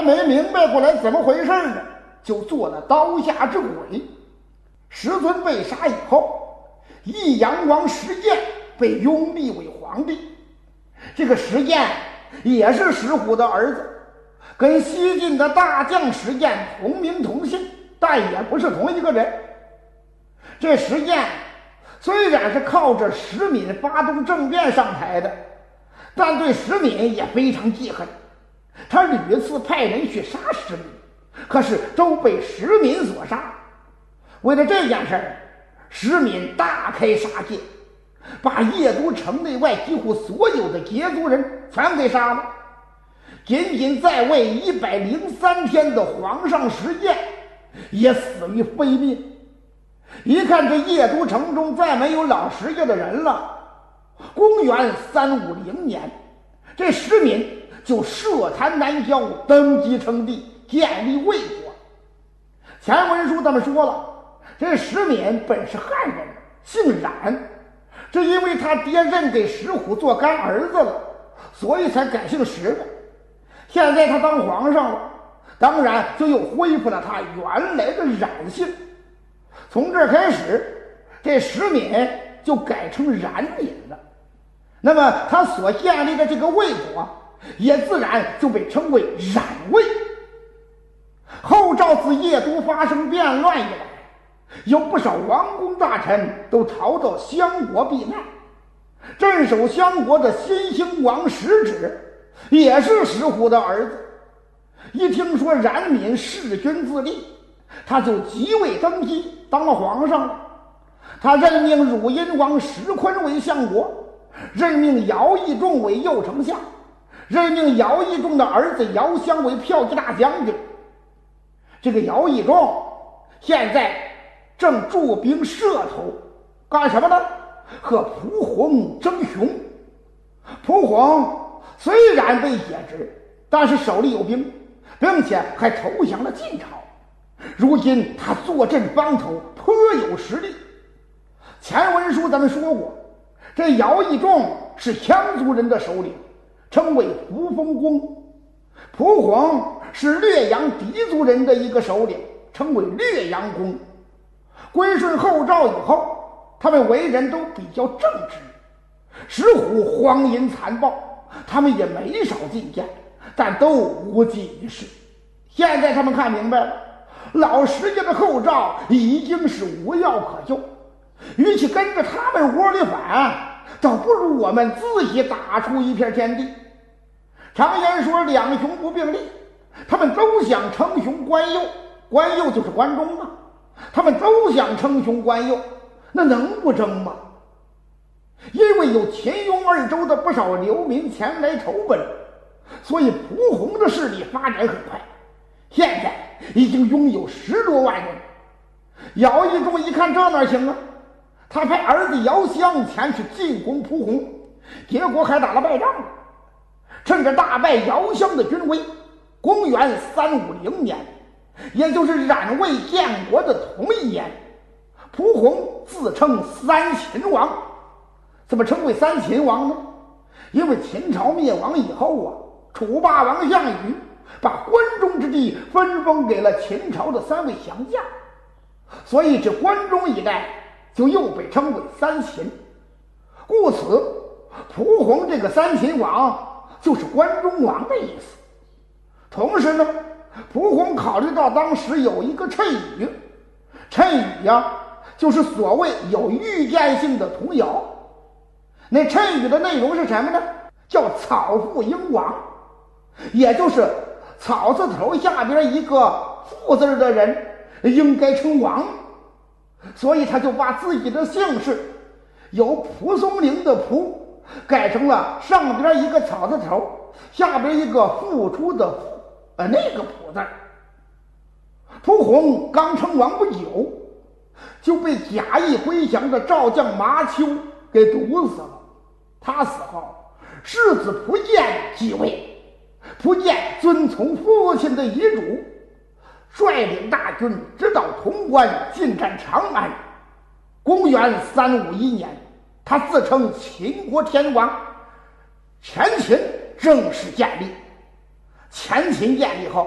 没明白过来怎么回事呢，就做了刀下之鬼。石尊被杀以后，益阳王石建被拥立为皇帝。这个石建也是石虎的儿子，跟西晋的大将石建同名同姓，但也不是同一个人。这石建虽然是靠着石敏发动政变上台的，但对石敏也非常记恨。他屡次派人去杀石敏，可是都被石敏所杀。为了这件事儿，石敏大开杀戒，把邺都城内外几乎所有的羯族人全给杀了。仅仅在位103天的皇上石建也死于非命。一看这邺都城中再没有老石家的人了，公元350年，这石敏就设坛南郊，登基称帝，建立魏国。前文书咱们说了，这石敏本是汉人，姓冉，这因为他爹认给石虎做干儿子了，所以才改姓石的。现在他当皇上了，当然就又恢复了他原来的冉姓。从这开始，这石敏就改成冉敏了。那么他所建立的这个魏国也自然就被称为冉魏。后赵自邺都发生变乱以来，有不少王公大臣都逃到襄国避难。镇守襄国的新兴王石指也是石虎的儿子，一听说冉敏弑君自立，他就即位登基，当了皇上了。他任命汝阴王石坤为相国，任命姚义仲为右丞相，任命姚义仲的儿子姚襄为骠骑大将军。这个姚义仲现在正驻兵社头，干什么呢？和蒲洪争雄。蒲洪虽然被解职，但是手里有兵，并且还投降了晋朝。如今他坐镇邦头，颇有实力。前文书咱们说过，这姚义仲是羌族人的首领，称为扶风公。蒲洪是略阳氐族人的一个首领，称为略阳公。归顺后赵以后，他们为人都比较正直。石虎荒淫残暴，他们也没少进谏，但都无济于事。现在他们看明白了，老石家的后赵已经是无药可救，与其跟着他们窝里反，倒不如我们自己打出一片天地。常言说两雄不并立，他们都想称雄关右，关右就是关中啊，他们都想称雄关右，那能不争吗？因为有秦雍二州的不少流民前来投奔，所以蒲洪的势力发展很快，现在已经拥有10多万人。姚义仲一看这哪行啊，他派儿子姚襄前去进攻蒲洪，结果还打了败仗。趁着大败姚襄的军威，公元350年，也就是冉魏建国的同一年，蒲洪自称三秦王。怎么称为三秦王呢？因为秦朝灭亡以后啊，楚霸王项羽把关中之地分封给了秦朝的3位降将，所以这关中一带就又被称为三秦。故此蒲洪这个三秦王就是关中王的意思。同时呢，蒲洪考虑到当时有一个谶语，谶语呀，就是所谓有预见性的童谣。那谶语的内容是什么呢？叫草腹应王，也就是草字头下边一个父字的人应该称王。所以他就把自己的姓氏由蒲松龄的蒲改成了上边一个草字头，下边一个付出的付，那个蒲字。蒲洪刚称王不久，就被假意归降的赵将麻丘给毒死了。他死后，世子蒲建继位。蒲建遵从父亲的遗嘱，率领大军直捣潼关，进占长安。公元351年，他自称秦国天王，前秦正式建立。前秦建立后，